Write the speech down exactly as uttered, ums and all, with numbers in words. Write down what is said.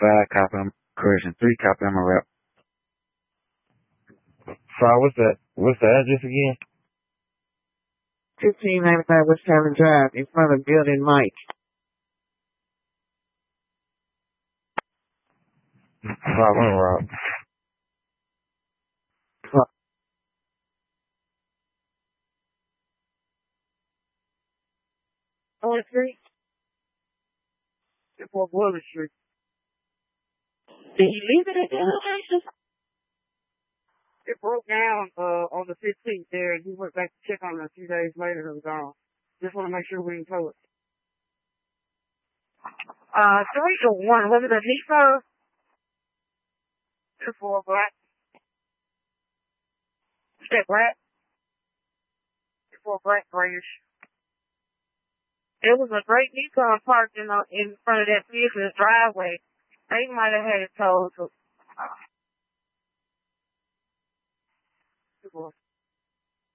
five copy on correction, three copy on my rep. Sorry, what's that? What's the address again? fifteen ninety-five West Tavern Drive, in front of Building Mike. Five on Rob. On the street? Before Boiler Street. Did he leave it at the location? It broke down uh, on the fifteenth there, and he went back to check on it a few days later and it was gone. Just want to make sure we didn't tow it. Uh, three to one. Was it a Nissan? It's for black. Is that black? It's for black grayish. It was a great Nissan parked in, uh, in front of that business driveway. They might have had it towed. So, uh, It was.